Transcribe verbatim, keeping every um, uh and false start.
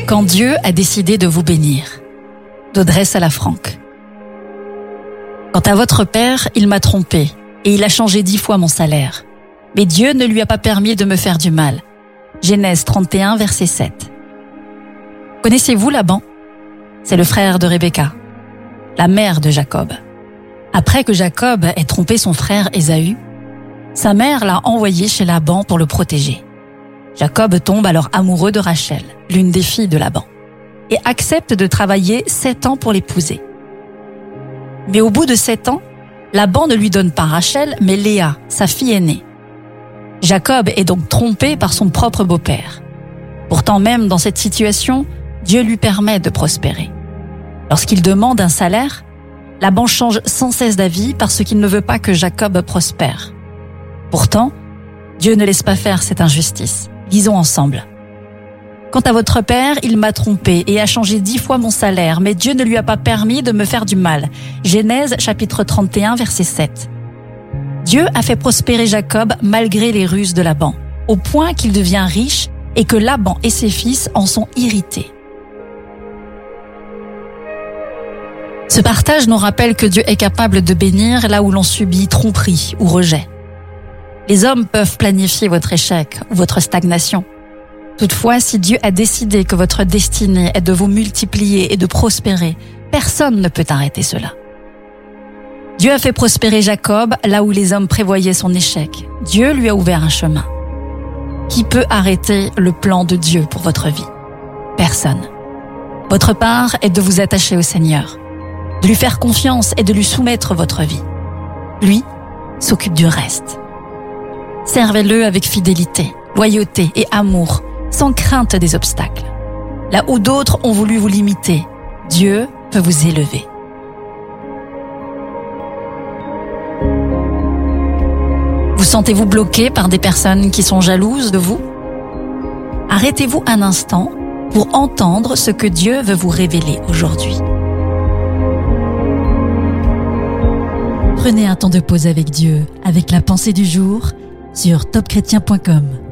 Quand Dieu a décidé de vous bénir, d'Audrey Salafranque. Quant à votre père, il m'a trompé et il a changé dix fois mon salaire. Mais Dieu ne lui a pas permis de me faire du mal. Genèse trente et un, verset sept. Connaissez-vous Laban? C'est le frère de Rebecca, la mère de Jacob. Après que Jacob ait trompé son frère Ésaü, sa mère l'a envoyé chez Laban pour le protéger. Jacob tombe alors amoureux de Rachel, l'une des filles de Laban, et accepte de travailler sept ans pour l'épouser. Mais au bout de sept ans, Laban ne lui donne pas Rachel, mais Léa, sa fille aînée. Jacob est donc trompé par son propre beau-père. Pourtant, même dans cette situation, Dieu lui permet de prospérer. Lorsqu'il demande un salaire, Laban change sans cesse d'avis parce qu'il ne veut pas que Jacob prospère. Pourtant, Dieu ne laisse pas faire cette injustice. Lisons ensemble. Quant à votre père, il m'a trompé et a changé dix fois mon salaire, mais Dieu ne lui a pas permis de me faire du mal. Genèse chapitre trente et un, verset sept. Dieu a fait prospérer Jacob malgré les ruses de Laban, au point qu'il devient riche et que Laban et ses fils en sont irrités. Ce partage nous rappelle que Dieu est capable de bénir là où l'on subit tromperie ou rejet. Les hommes peuvent planifier votre échec ou votre stagnation. Toutefois, si Dieu a décidé que votre destinée est de vous multiplier et de prospérer, personne ne peut arrêter cela. Dieu a fait prospérer Jacob là où les hommes prévoyaient son échec. Dieu lui a ouvert un chemin. Qui peut arrêter le plan de Dieu pour votre vie? Personne. Votre part est de vous attacher au Seigneur, de lui faire confiance et de lui soumettre votre vie. Lui s'occupe du reste. Servez-le avec fidélité, loyauté et amour, sans crainte des obstacles. Là où d'autres ont voulu vous limiter, Dieu peut vous élever. Vous sentez-vous bloqué par des personnes qui sont jalouses de vous? Arrêtez-vous un instant pour entendre ce que Dieu veut vous révéler aujourd'hui. Prenez un temps de pause avec Dieu, avec la pensée du jour, sur top chrétien point com.